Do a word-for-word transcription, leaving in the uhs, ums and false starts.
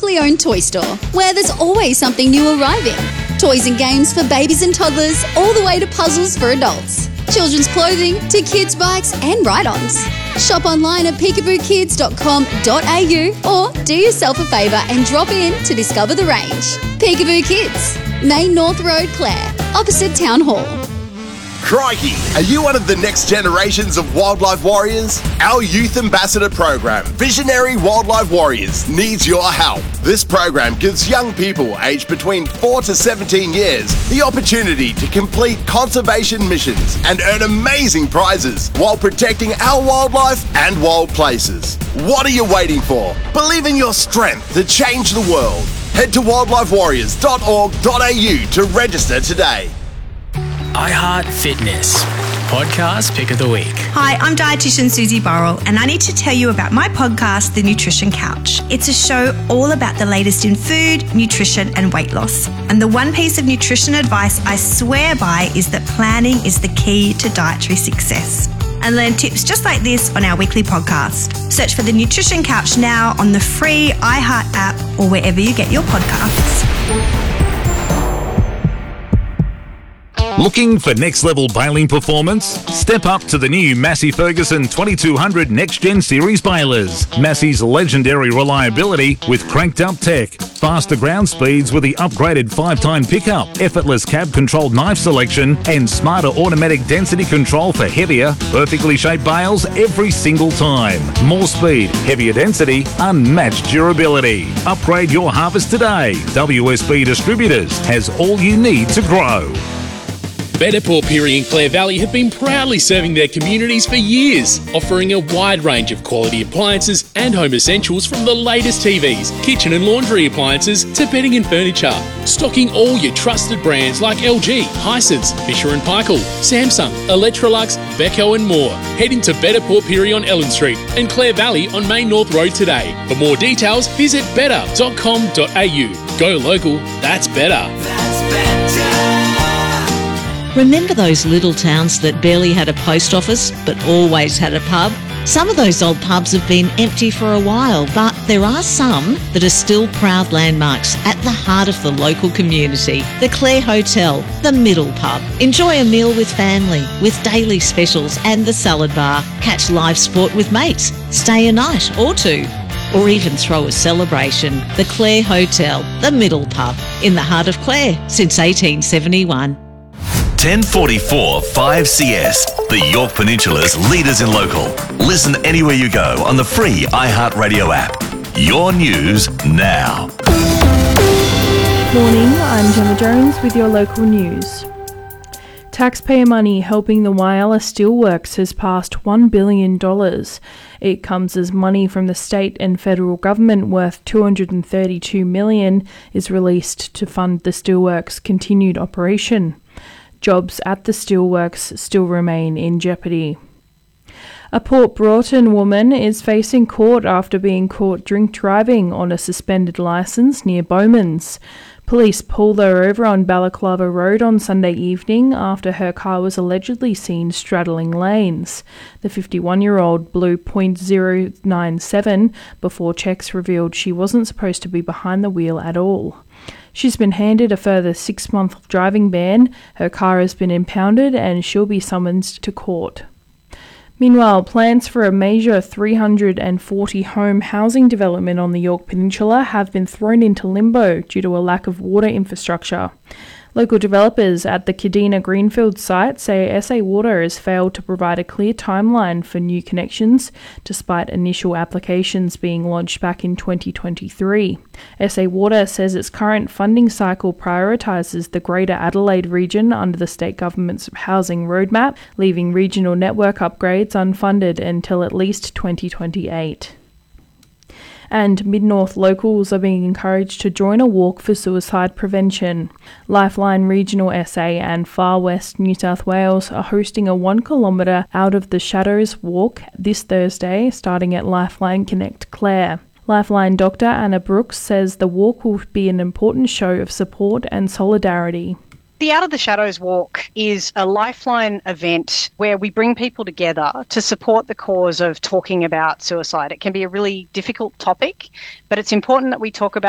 locally owned toy store where there's always something new arriving. Toys and games for babies and toddlers, all the way to puzzles for adults. Children's clothing to kids' bikes and ride-ons. Shop online at peekaboo kids dot com dot a u or do yourself a favour and drop in to discover the range. Peekaboo Kids, Main North Road, Clare, opposite Town Hall. Crikey, are you one of the next generations of wildlife warriors? Our Youth Ambassador program, Visionary Wildlife Warriors, needs your help. This program gives young people aged between four to seventeen years the opportunity to complete conservation missions and earn amazing prizes while protecting our wildlife and wild places. What are you waiting for? Believe in your strength to change the world. Head to wildlife warriors dot org dot a u to register today. iHeart Fitness, podcast pick of the week. Hi, I'm dietitian Susie Burrell, and I need to tell you about my podcast, The Nutrition Couch. It's a show all about the latest in food, nutrition, and weight loss. And the one piece of nutrition advice I swear by is that planning is the key to dietary success. And learn tips just like this on our weekly podcast. Search for The Nutrition Couch now on the free iHeart app or wherever you get your podcasts. Looking for next-level baling performance? Step up to the new Massey Ferguson twenty-two hundred Next Gen Series balers. Massey's legendary reliability with cranked-up tech, faster ground speeds with the upgraded five-time pickup, effortless cab-controlled knife selection, and smarter automatic density control for heavier, perfectly shaped bales every single time. More speed, heavier density, unmatched durability. Upgrade your harvest today. W S B Distributors has all you need to grow. Better Port Pirie and Clare Valley have been proudly serving their communities for years, offering a wide range of quality appliances and home essentials from the latest T Vs, kitchen and laundry appliances to bedding and furniture. Stocking all your trusted brands like L G, Hisense, Fisher and Paykel, Samsung, Electrolux, Beko and more. Head into Better Port Pirie on Ellen Street and Clare Valley on Main North Road today. For more details, visit better dot com dot a u. Go local, that's better. That's better. Remember those little towns that barely had a post office but always had a pub? Some of those old pubs have been empty for a while, but there are some that are still proud landmarks at the heart of the local community. The Clare Hotel, the Middle Pub. Enjoy a meal with family, with daily specials and the salad bar. Catch live sport with mates. Stay a night or two. Or even throw a celebration. The Clare Hotel, the Middle Pub, in the heart of Clare since eighteen seventy-one. ten forty-four five C S, the Yorke Peninsula's leaders in local. Listen anywhere you go on the free iHeartRadio app. Your news now. Morning, I'm Gemma Jones with your local news. Taxpayer money helping the Whyalla Steelworks has passed one billion dollars. It comes as money from the state and federal government worth two hundred thirty-two million dollars is released to fund the steelworks' continued operation. Jobs at the steelworks still remain in jeopardy. A Port Broughton woman is facing court after being caught drink driving on a suspended licence near Bowmans. Police pulled her over on Balaclava Road on Sunday evening after her car was allegedly seen straddling lanes. The fifty-one-year-old blew point zero nine seven before checks revealed she wasn't supposed to be behind the wheel at all. She's been handed a further six-month driving ban, her car has been impounded and she'll be summoned to court. Meanwhile, plans for a major three hundred forty home housing development on the Yorke Peninsula have been thrown into limbo due to a lack of water infrastructure. Local developers at the Kadina Greenfield site say S A Water has failed to provide a clear timeline for new connections, despite initial applications being launched back in twenty twenty-three. S A Water says its current funding cycle prioritises the Greater Adelaide region under the state government's housing roadmap, leaving regional network upgrades unfunded until at least twenty twenty-eight. And Mid-North locals are being encouraged to join a walk for suicide prevention. Lifeline Regional S A and Far West New South Wales are hosting a one kilometre Out of the Shadows walk this Thursday, starting at Lifeline Connect Clare. Lifeline Doctor Anna Brooks says the walk will be an important show of support and solidarity. The Out of the Shadows Walk is a Lifeline event where we bring people together to support the cause of talking about suicide. It can be a really difficult topic, but it's important that we talk about